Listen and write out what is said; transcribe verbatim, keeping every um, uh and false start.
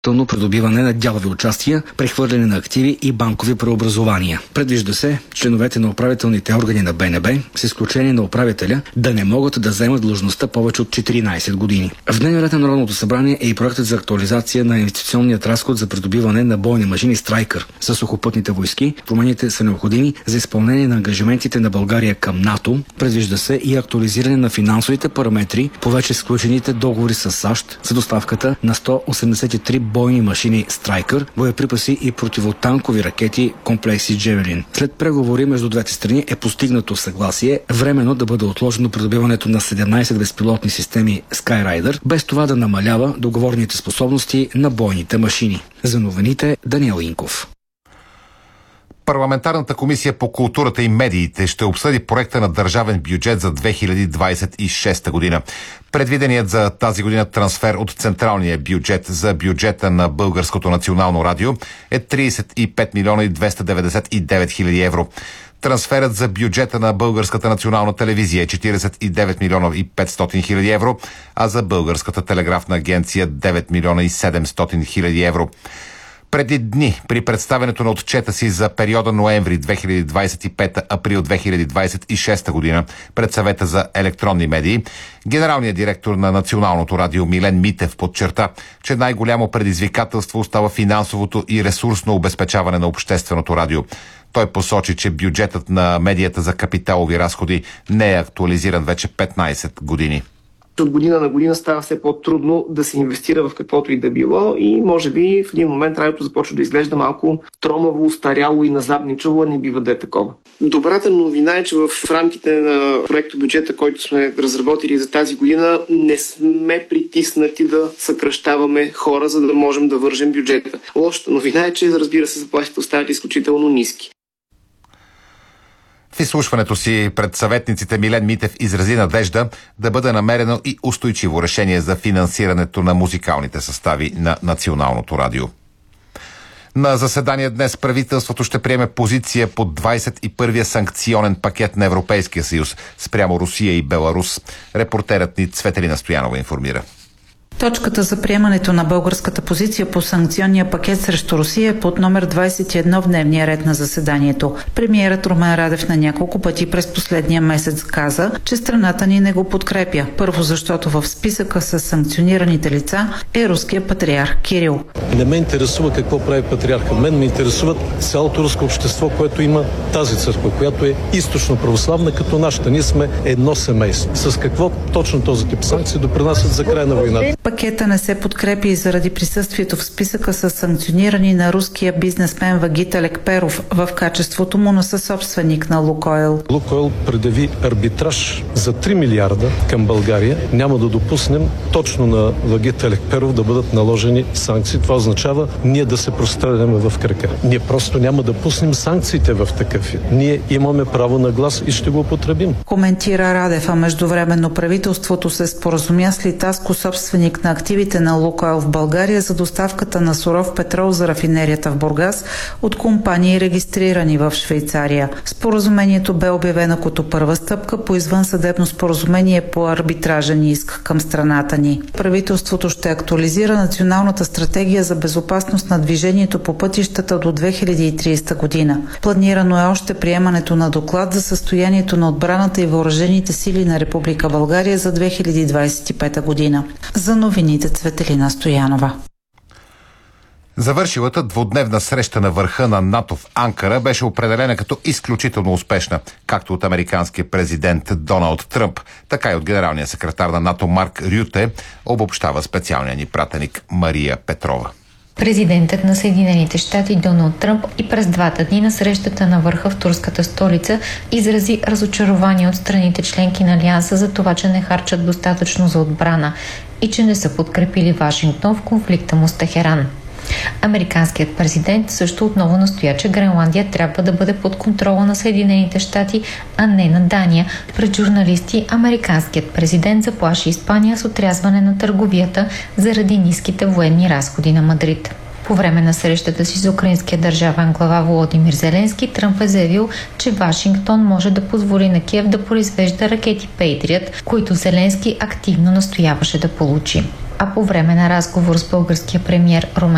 тълно придобиване на дялови участия, прехвърляне на активи и банкови преобразования. Предвижда се членовете на управителните органи на Б Н Б, с изключение на управителя, да не могат да заемат длъжността повече от четиринайсет години. В дневния ред на Народното събрание е и проектът за актуализация на инвестиционният разход за придобиване на бойни машини Страйкър с сухопътните войски. Промените са необходими за изпълнение на ангажиментите на България към НАТО. Предвижда се и актуализиране на финансовите параметри по вече сключените договори с САЩ за доставката на сто осемдесет и три бойни машини Страйкър, боеприпаси и противотанкови ракети комплекси Джевелин. След преговори между двете страни е постигнато съгласие временно да бъде отложено придобиването на седемнайсет безпилотни системи Skyraider, без това да намалява договорните способности на бойните машини. За новините Даниел Инков. Парламентарната комисия по културата и медиите ще обсъди проекта на държавен бюджет за две хиляди двайсет и шеста година. Предвиденият за тази година трансфер от централния бюджет за бюджета на Българското национално радио е трийсет и пет милиона и двеста деветдесет и девет хиляди евро. Трансферът за бюджета на Българската национална телевизия е четирийсет и девет милиона и петстотин хиляди евро, а за Българската телеграфна агенция девет милиона и седемстотин хиляди евро. Преди дни, при представянето на отчета си за периода ноември две хиляди двайсет и пета – април две хиляди двайсет и шеста година пред Съвета за електронни медии, генералният директор на Националното радио Милен Митев подчерта, че най-голямо предизвикателство остава финансовото и ресурсно обезпечаване на общественото радио. Той посочи, че бюджетът на медията за капиталови разходи не е актуализиран вече петнайсет години. От година на година става все по-трудно да се инвестира в каквото и да било и може би в един момент радиото започва да изглежда малко тромаво, устаряло и назадничаво, а не бива да е такова. Добрата новина е, че в рамките на проекто бюджета, който сме разработили за тази година, не сме притиснати да съкращаваме хора, за да можем да вържем бюджета. Лошата новина е, че разбира се заплатите остават изключително ниски. В изслушването си пред съветниците Милен Митев изрази надежда да бъде намерено и устойчиво решение за финансирането на музикалните състави на Националното радио. На заседание днес правителството ще приеме позиция по двайсет и първия санкционен пакет на Европейския съюз спрямо Русия и Беларус. Репортерът ни Цветелина Стоянова информира. Точката за приемането на българската позиция по санкционния пакет срещу Русия е под номер двайсет и едно в дневния ред на заседанието. Премиерът Румен Радев на няколко пъти през последния месец каза, че страната ни не го подкрепя. Първо, защото в списъка с санкционираните лица е руския патриарх Кирил. Не ме интересува какво прави патриарха. Мен ме интересуват цялото руско общество, което има тази църква, която е източно православна, като нашата. Ние сме едно семейство. С какво точно този тип санкции допринасят за край на войната? Пакета не се подкрепи и заради присъствието в списъка с санкционирани на руския бизнесмен Вагит Лекперов в качеството му на съсобственик на Лукойл. Лукойл предяви арбитраж за три милиарда към България. Няма да допуснем точно на Вагит Лекперов да бъдат наложени санкции. Това означава ние да се простреляме в крака. Ние просто няма да пуснем санкциите в такъв вид. Ние имаме право на глас и ще го употребим. Коментира Радев, а междувременно правителството се споразумя с Литаско, собственик на активите на Лукойл в България, за доставката на суров петрол за рафинерията в Бургас от компании, регистрирани в Швейцария. Споразумението бе обявено като първа стъпка по извънсъдебно споразумение по арбитражен иск към страната ни. Правителството ще актуализира националната стратегия за безопасност на движението по пътищата до две хиляди и трийсета година. Планирано е още приемането на доклад за състоянието на отбраната и въоръжените сили на Република България за две хиляди двайсет и пета година. За новините Цветелина Стоянова. Завършилата двудневна среща на върха на НАТО в Анкара беше определена като изключително успешна, както от американския президент Доналд Тръмп, така и от генералния секретар на НАТО Марк Рюте, обобщава специалния ни пратеник Мария Петрова. Президентът на Съединените щати Доналд Тръмп и през двата дни на срещата на върха в турската столица изрази разочарование от страните членки на Алианса за това, че не харчат достатъчно за отбрана и че не са подкрепили Вашингтон в конфликта му с Техеран. Американският президент също отново настоя, че Гренландия трябва да бъде под контрола на Съединените щати, а не на Дания. Пред журналисти американският президент заплаши Испания с отрязване на търговията заради ниските военни разходи на Мадрид. По време на срещата си с украинския държавен глава Володимир Зеленски, Тръмп е заявил, че Вашингтон може да позволи на Киев да произвежда ракети Пейтриът, които Зеленски активно настояваше да получи. А по време на разговор с българския премиер Румен